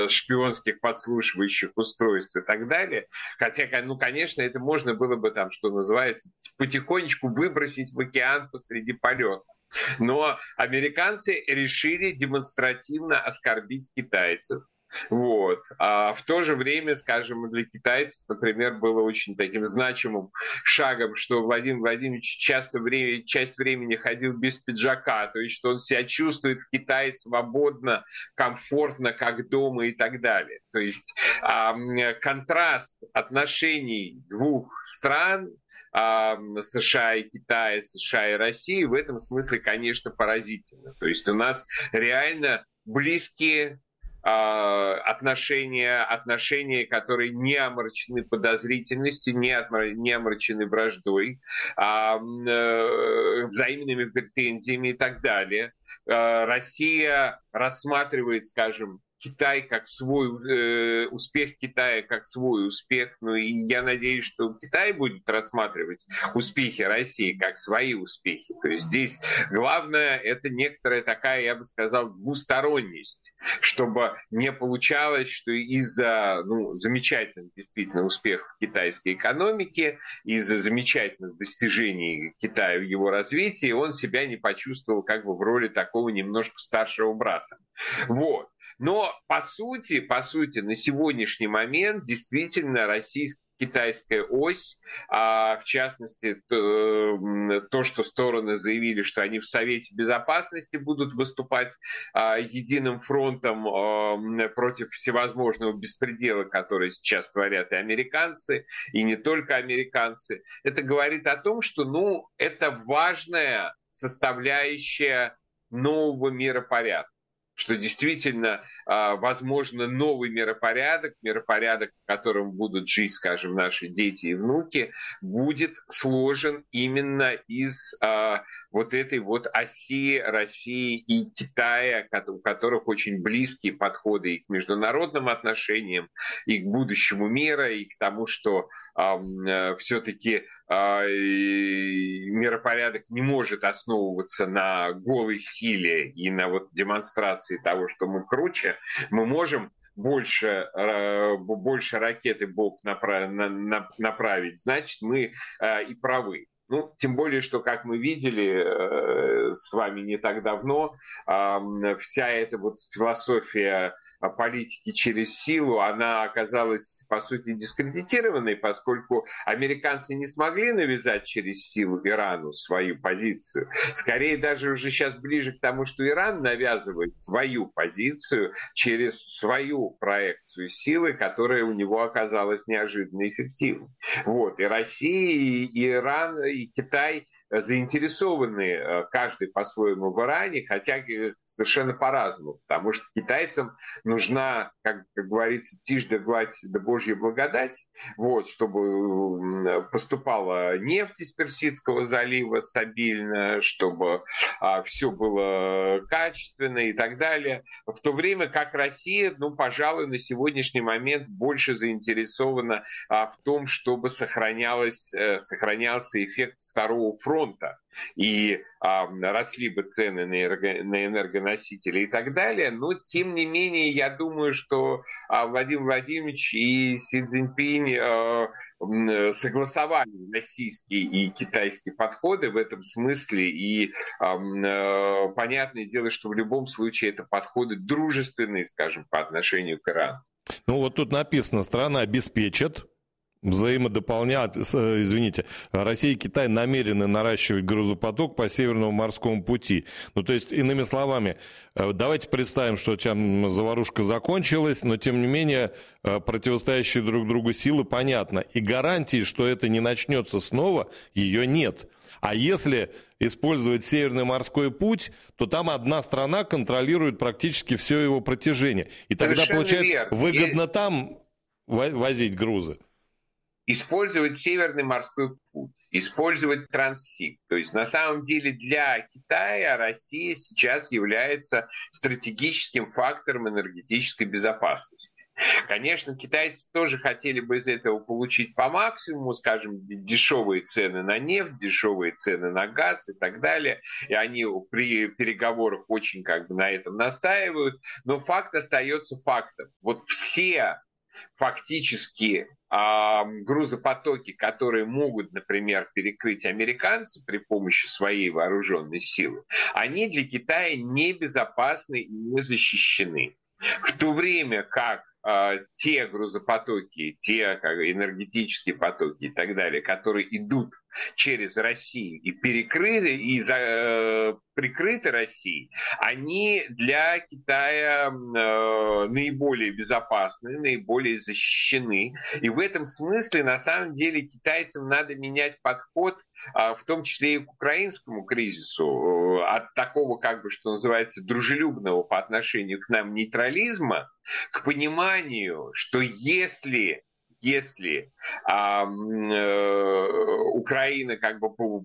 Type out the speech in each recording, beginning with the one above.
шпионских подслушивающих устройств и так далее. Хотя, ну, конечно, это можно было бы там, что называется, потихонечку выбросить в океан посреди полета. Но американцы решили демонстративно оскорбить китайцев. Вот. А в то же время, скажем, для китайцев, например, было очень таким значимым шагом, что Владимир Владимирович часть времени ходил без пиджака, то есть что он себя чувствует в Китае свободно, комфортно, как дома и так далее. То есть контраст отношений двух стран, США и Китая, США и России, в этом смысле, конечно, поразительно. То есть у нас реально близкие отношения, которые не омрачены подозрительностью, не омрачены враждой, взаимными претензиями и так далее. Россия рассматривает, скажем, Китай как свой успех Китая как свой успех. Ну и я надеюсь, что Китай будет рассматривать успехи России как свои успехи. То есть здесь главное это некоторая такая, я бы сказал, двусторонность, чтобы не получалось, что из-за замечательных действительно успехов китайской экономики, из-за замечательных достижений Китая в его развитии, он себя не почувствовал как бы в роли такого немножко старшего брата. Вот. Но по сути, на сегодняшний момент действительно российско-китайская ось, в частности, то, что стороны заявили, что они в Совете Безопасности будут выступать единым фронтом против всевозможного беспредела, который сейчас творят и американцы, и не только американцы, это говорит о том, что это важная составляющая нового миропорядка. Что действительно, возможно, новый миропорядок, в котором будут жить, скажем, наши дети и внуки, будет сложен именно из вот этой вот оси России и Китая, у которых очень близкие подходы и к международным отношениям, и к будущему мира, и к тому, что все-таки миропорядок не может основываться на голой силе и на вот демонстрации того, что мы круче, мы можем больше ракет и бомб направить, значит, мы и правы. Ну, тем более, что, как мы видели с вами не так давно, вся эта вот философия политики через силу, она оказалась, по сути, дискредитированной, поскольку американцы не смогли навязать через силу Ирану свою позицию. Скорее, даже уже сейчас ближе к тому, что Иран навязывает свою позицию через свою проекцию силы, которая у него оказалась неожиданно эффективной. Вот. И Россия, и Иран, и Китай заинтересованы каждый по-своему в Иране, хотя совершенно по-разному, потому что китайцам нужна, как говорится, тишь да гладь да Божья благодать, вот, чтобы поступала нефть из Персидского залива стабильно, чтобы все было качественно и так далее, в то время как Россия, пожалуй, на сегодняшний момент больше заинтересована в том, чтобы сохранялся эффект второго фронта, и росли бы цены на энергоносители и так далее. Но, тем не менее, я думаю, что Владимир Владимирович и Си Цзиньпинь согласовали российские и китайские подходы в этом смысле. И понятное дело, что в любом случае это подходы дружественные, скажем, по отношению к Ирану. Ну вот тут написано, страна обеспечит, взаимодополняют, извините, Россия и Китай намерены наращивать грузопоток по Северному морскому пути. Ну, то есть, иными словами, давайте представим, что там заварушка закончилась, но, тем не менее, противостоящие друг другу силы понятно. И гарантии, что это не начнется снова, ее нет. А если использовать Северный морской путь, то там одна страна контролирует практически все его протяжение. И тогда, получается, выгодно там возить грузы. Использовать Северный морской путь, использовать Транссиб. То есть на самом деле для Китая Россия сейчас является стратегическим фактором энергетической безопасности. Конечно, китайцы тоже хотели бы из этого получить по максимуму, скажем, дешевые цены на нефть, дешевые цены на газ и так далее. И они при переговорах очень как бы на этом настаивают. Но факт остается фактом. Вот все фактически грузопотоки, которые могут, например, перекрыть американцы при помощи своей вооруженной силы, они для Китая небезопасны и не защищены. В то время как те грузопотоки, те как, энергетические потоки и так далее, которые идут через Россию и перекрыты, и прикрыты Россией, они для Китая наиболее безопасны, наиболее защищены. И в этом смысле, на самом деле, китайцам надо менять подход, в том числе и к украинскому кризису, от такого, как бы, что называется, дружелюбного по отношению к нам нейтрализма, к пониманию, что если Украина как бы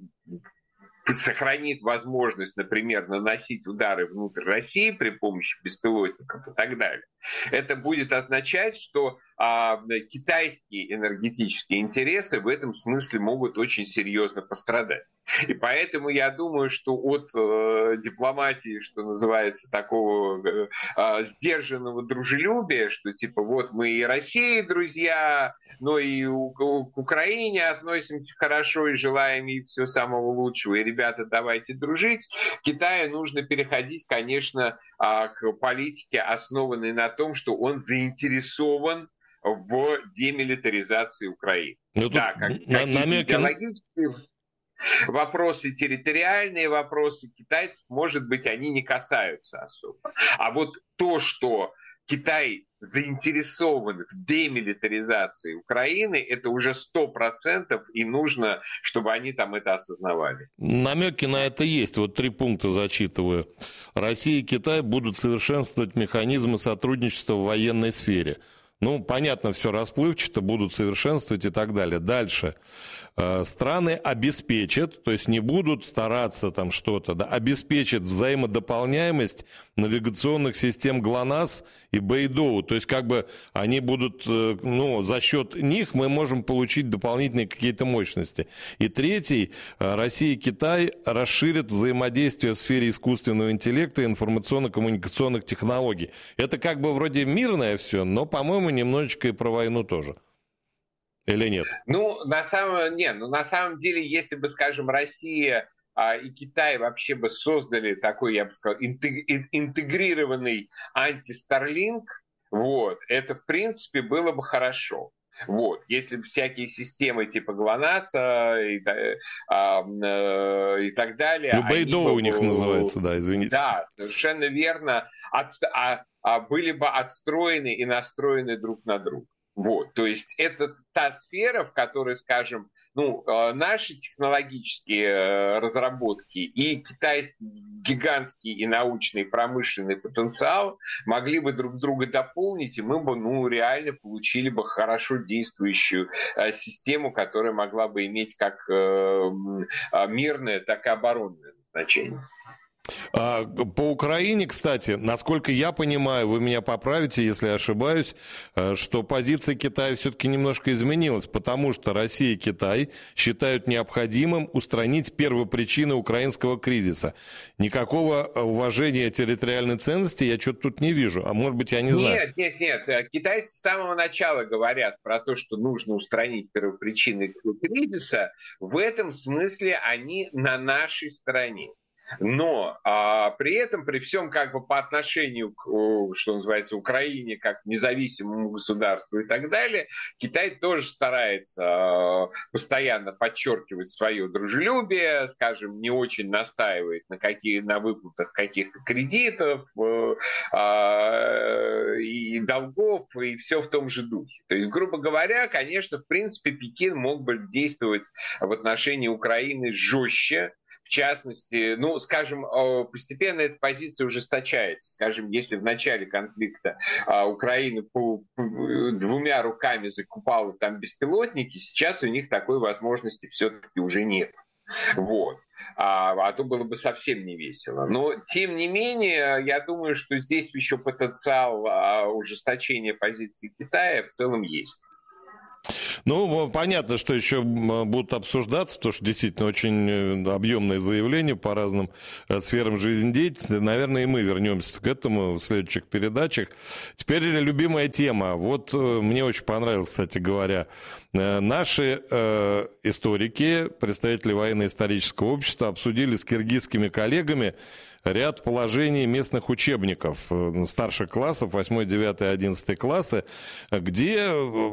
сохранит возможность, например, наносить удары внутрь России при помощи беспилотников и так далее, это будет означать, что китайские энергетические интересы в этом смысле могут очень серьезно пострадать. И поэтому я думаю, что от дипломатии, что называется, такого сдержанного дружелюбия, что типа вот мы и России друзья, но и к Украине относимся хорошо и желаем ей всего самого лучшего, и, ребята, давайте дружить, Китаю нужно переходить, конечно, к политике, основанной на том, что он заинтересован в демилитаризации Украины. Ну, да, какие-то идеологические вопросы, территориальные вопросы китайцев, может быть, они не касаются особо. А вот то, что Китай заинтересован в демилитаризации Украины, это уже 100%, и нужно, чтобы они там это осознавали. Намеки на это есть. Вот 3 пункта зачитываю. Россия и Китай будут совершенствовать механизмы сотрудничества в военной сфере. Ну, понятно, все расплывчато, будут совершенствовать и так далее. Дальше. Страны обеспечат, то есть не будут стараться там что-то, да, обеспечат взаимодополняемость навигационных систем ГЛОНАСС и Бэйдоу. То есть как бы они будут, ну, за счет них мы можем получить дополнительные какие-то мощности. И третий, Россия и Китай расширят взаимодействие в сфере искусственного интеллекта и информационно-коммуникационных технологий. Это как бы вроде мирное все, но, по-моему, немножечко и про войну тоже. Или нет? На самом деле, если бы, скажем, Россия и Китай вообще бы создали такой, я бы сказал, интегрированный анти-Starlink, вот, это, в принципе, было бы хорошо. Вот. Если бы всякие системы типа ГЛОНАССа и так далее... Бэйдоу у них называется, да, извините. Да, совершенно верно. Были бы отстроены и настроены друг на друга. Вот, то есть это та сфера, в которой, скажем, наши технологические разработки и китайский гигантский и научный и промышленный потенциал могли бы друг друга дополнить, и мы бы реально получили бы хорошо действующую систему, которая могла бы иметь как мирное, так и оборонное назначение. По Украине, кстати, насколько я понимаю, вы меня поправите, если я ошибаюсь, что позиция Китая все-таки немножко изменилась, потому что Россия и Китай считают необходимым устранить первопричины украинского кризиса. Никакого уважения территориальной ценности я что-то тут не вижу, а может быть я не знаю. Нет. Китайцы с самого начала говорят про то, что нужно устранить первопричины кризиса. В этом смысле они на нашей стороне. Но при этом, при всем как бы по отношению к, что называется, Украине как независимому государству и так далее, Китай тоже старается постоянно подчеркивать свое дружелюбие, скажем, не очень настаивает на выплатах каких-то кредитов и долгов, и все в том же духе. То есть, грубо говоря, конечно, в принципе, Пекин мог бы действовать в отношении Украины жестче. В частности, скажем, постепенно эта позиция ужесточается. Скажем, если в начале конфликта Украина 2 руками закупала там беспилотники, сейчас у них такой возможности все-таки уже нет. Вот. а то было бы совсем не весело. Но, тем не менее, я думаю, что здесь еще потенциал ужесточения позиции Китая в целом есть. Ну, понятно, что еще будут обсуждаться, потому что действительно очень объемные заявления по разным сферам жизнедеятельности. Наверное, и мы вернемся к этому в следующих передачах. Теперь любимая тема. Вот мне очень понравилось, кстати говоря, наши историки, представители военно-исторического общества обсудили с киргизскими коллегами ряд положений местных учебников старших классов, 8, 9, 11 классы, где,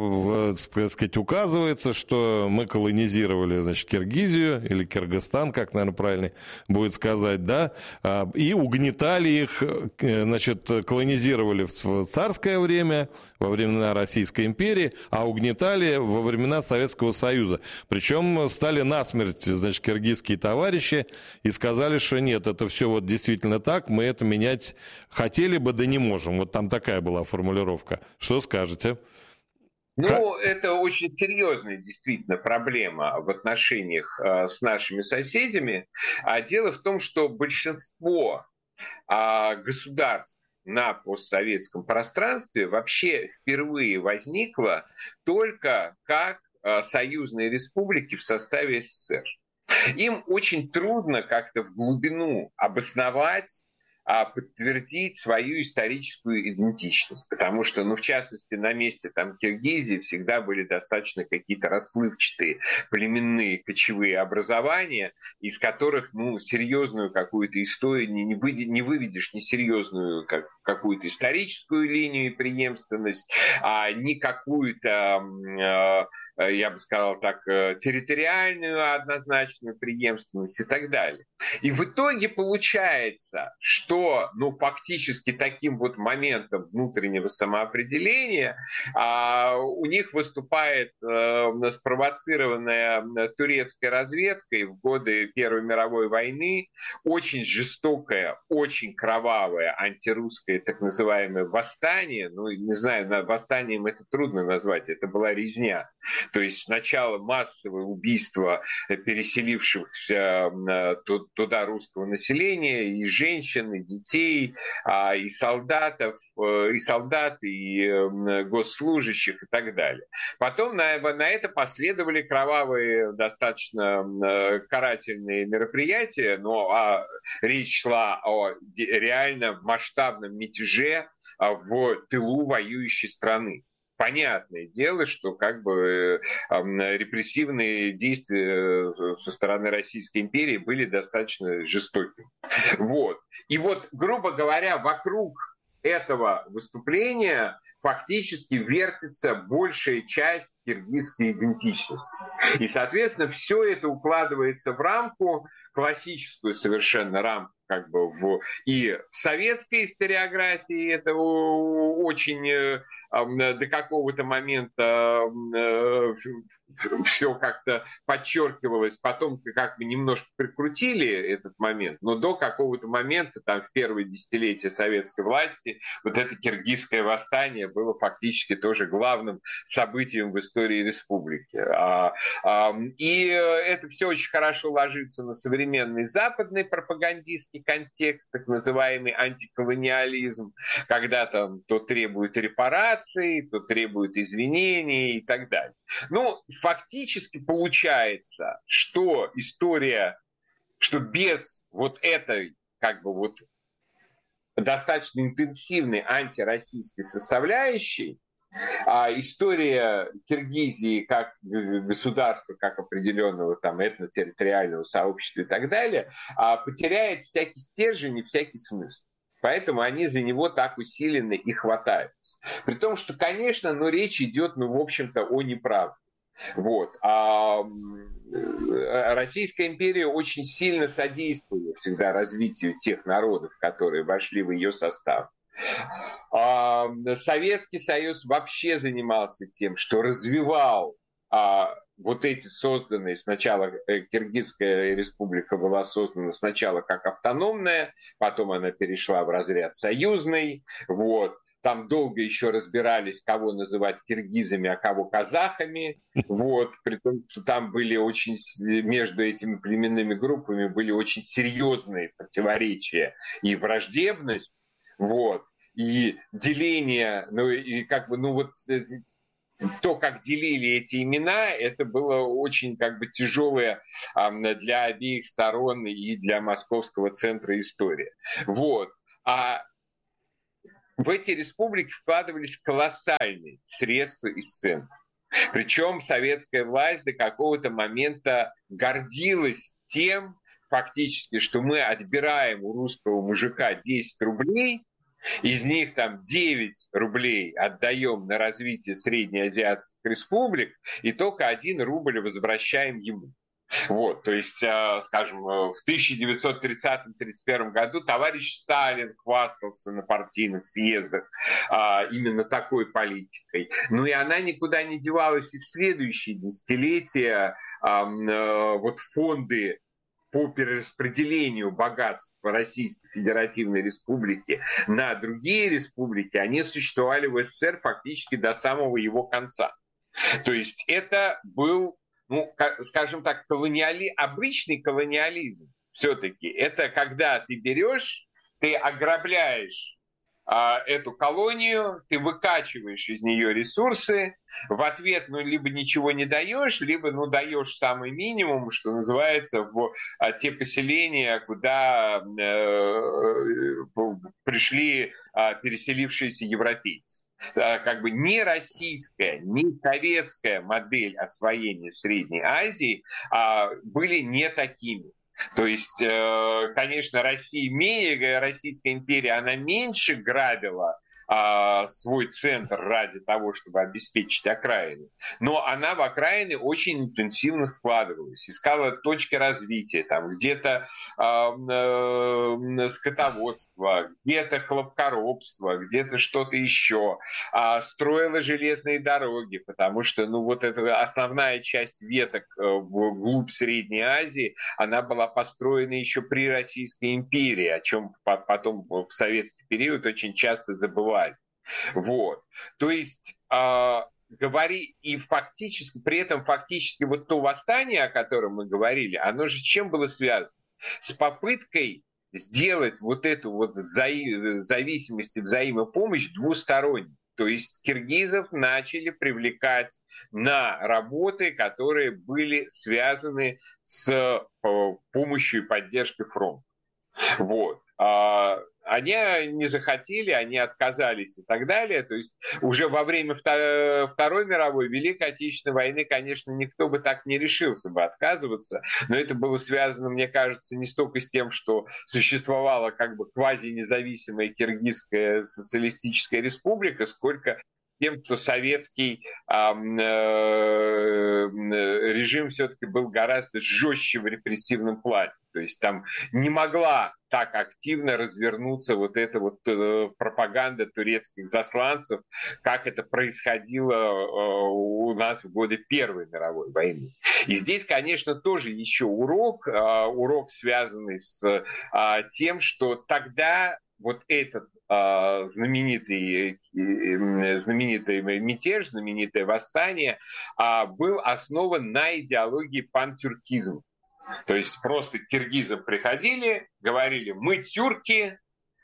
так сказать, указывается, что мы колонизировали, значит, Киргизию, или Кыргызстан, как, наверное, правильно будет сказать, да, и угнетали их, значит, колонизировали в царское время, во времена Российской империи, а угнетали во времена Советского Союза. Причем стали насмерть, значит, киргизские товарищи и сказали, что нет, это все вот действительно так, мы это менять хотели бы, да не можем. Вот там такая была формулировка. Что скажете? Ну, это очень серьезная действительно проблема в отношениях с нашими соседями. Дело в том, что большинство государств на постсоветском пространстве вообще впервые возникло только как союзные республики в составе СССР. Им очень трудно как-то в глубину обосновать, подтвердить свою историческую идентичность. Потому что, ну, в частности, на месте там Киргизии всегда были достаточно какие-то расплывчатые племенные кочевые образования, из которых, ну, серьезную какую-то историю не выведешь, несерьезную какую-то историческую линию и преемственность, ни какую-то, я бы сказал так, территориальную однозначную преемственность и так далее. И в итоге получается, что, ну, фактически таким вот моментом внутреннего самоопределения у них выступает спровоцированная турецкой разведкой в годы Первой мировой войны очень жестокое, очень кровавое антирусское так называемое восстание. Ну, не знаю, восстанием это трудно назвать, это была резня. То есть сначала массовое убийство переселившихся туда русского населения, и женщин, и детей, и солдатов, и солдат, и госслужащих и так далее. Потом на это последовали кровавые, достаточно карательные мероприятия, но речь шла о реально масштабном мятеже в тылу воюющей страны. Понятное дело, что как бы репрессивные действия со стороны Российской империи были достаточно жестокими. Вот. И вот, грубо говоря, вокруг этого выступления фактически вертится большая часть киргизской идентичности. И, соответственно, все это укладывается в рамку, классическую совершенно рамку, как бы и в советской историографии это очень до какого-то момента все как-то подчеркивалось, потом как бы немножко прикрутили этот момент, но до какого-то момента, там, в первые десятилетия советской власти, вот это киргизское восстание было фактически тоже главным событием в истории республики. И это все очень хорошо ложится на современный западный пропагандистский контекст, так называемый антиколониализм, когда там то требуют репараций, то требуют извинений и так далее. Ну, фактически получается, что история, что без вот этой, как бы вот достаточно интенсивной антироссийской составляющей, история Киргизии как государства, как определенного там этнотерриториального сообщества и так далее, потеряет всякий стержень и всякий смысл. Поэтому они за него так усиленно и хватаются. При том, что, конечно, речь идет, в общем-то, о неправде. Вот. Российская империя очень сильно содействовала всегда развитию тех народов, которые вошли в ее состав. Советский Союз вообще занимался тем, что развивал вот эти созданные сначала, Киргизская республика была создана сначала как автономная, потом она перешла в разряд союзный, вот. там долго еще разбирались, кого называть киргизами, а кого казахами. Вот, при том, что там были очень, между этими племенными группами были очень серьезные противоречия и враждебность. Вот. И деление, ну и как бы, ну вот то, как делили эти имена, это было очень как бы тяжелое для обеих сторон и для московского центра история. Вот. А в эти республики вкладывались колоссальные средства из центра. Причем советская власть до какого-то момента гордилась тем, фактически, что мы отбираем у русского мужика 10 рублей, из них там 9 рублей отдаем на развитие среднеазиатских республик, и только 1 рубль возвращаем ему. Вот, то есть, скажем, в 1930-1931 году товарищ Сталин хвастался на партийных съездах именно такой политикой. Ну и она никуда не девалась и в следующие десятилетия. Вот фонды по перераспределению богатства Российской Федеративной Республики на другие республики, они существовали в СССР фактически до самого его конца. То есть это был, ну, скажем так, обычный колониализм. Все-таки это когда ты берешь, ты ограбляешь эту колонию, ты выкачиваешь из нее ресурсы, в ответ, ну, либо ничего не даешь, либо, ну, даешь самый минимум, что называется, в те поселения, куда пришли переселившиеся европейцы. Как бы не российская, не советская модель освоения Средней Азии были не такими. То есть, конечно, Российская империя, она меньше грабила свой центр ради того, чтобы обеспечить окраины. Но она в окраины очень интенсивно вкладывалась, искала точки развития, там где-то скотоводство, где-то хлопкоробство, где-то что-то еще. Строила железные дороги, потому что, ну, вот эта основная часть веток вглубь Средней Азии, она была построена еще при Российской империи, о чем потом в советский период очень часто забывали. Вот. То есть и фактически, при этом фактически вот то восстание, о котором мы говорили, оно же чем было связано? С попыткой сделать вот эту вот зависимость и взаимопомощь двусторонней. То есть киргизов начали привлекать на работы, которые были связаны с помощью и поддержкой фронта. Вот. Они не захотели, они отказались и так далее. То есть уже во время Второй мировой, Великой Отечественной войны, конечно, никто бы так не решился бы отказываться, но это было связано, мне кажется, не столько с тем, что существовала как бы квазинезависимая Киргизская социалистическая республика, сколько тем, что советский режим все-таки был гораздо жестче в репрессивном плане. То есть там не могла так активно развернуться вот эта вот пропаганда турецких засланцев, как это происходило у нас в годы Первой мировой войны. И здесь, конечно, тоже еще урок, связанный с тем, что тогда вот этот знаменитый мятеж, знаменитое восстание был основан на идеологии пантюркизма. То есть просто к киргизам приходили, говорили: мы тюрки,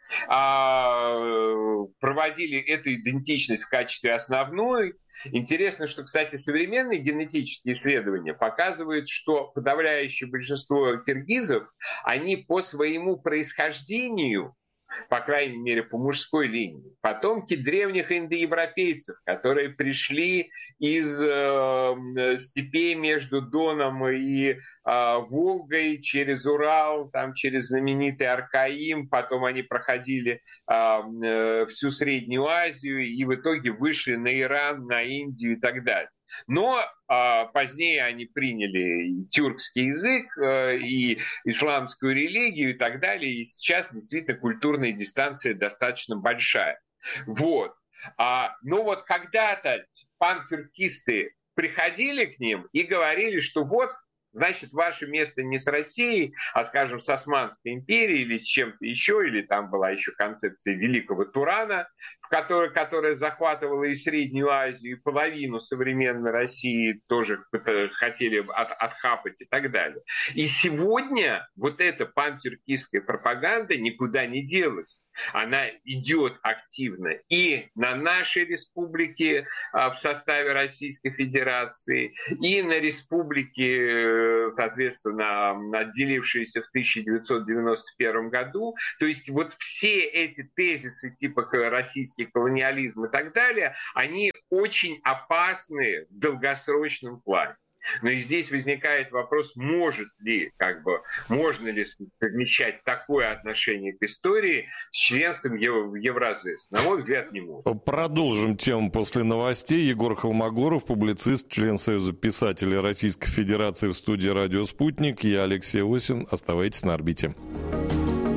проводили эту идентичность в качестве основной. Интересно, что, кстати, современные генетические исследования показывают, что подавляющее большинство киргизов, они по своему происхождению, по крайней мере, по мужской линии, потомки древних индоевропейцев, которые пришли из степей между Доном и Волгой через Урал, там, через знаменитый Аркаим, потом они проходили всю Среднюю Азию и в итоге вышли на Иран, на Индию и так далее. Но позднее они приняли и тюркский язык, и исламскую религию и так далее. И сейчас действительно культурная дистанция достаточно большая. Вот. Но вот когда-то пантюркисты приходили к ним и говорили, что вот значит, ваше место не с Россией, а, скажем, с Османской империей или с чем-то еще, или там была еще концепция Великого Турана, которая захватывала и Среднюю Азию, и половину современной России тоже хотели отхапать и так далее. И сегодня вот эта пантюркистская пропаганда никуда не делась. Она идет активно и на нашей республике в составе Российской Федерации, и на республике, соответственно, отделившиеся в 1991 году. То есть вот все эти тезисы типа российский колониализм и так далее, они очень опасны в долгосрочном плане. Но и здесь возникает вопрос, можно ли совмещать такое отношение к истории с членством в Евразес? На мой взгляд, не может. Продолжим тему после новостей. Егор Холмогоров, публицист, член Союза писателей Российской Федерации в студии «Радио Спутник». Я Алексей Осин. Оставайтесь на орбите.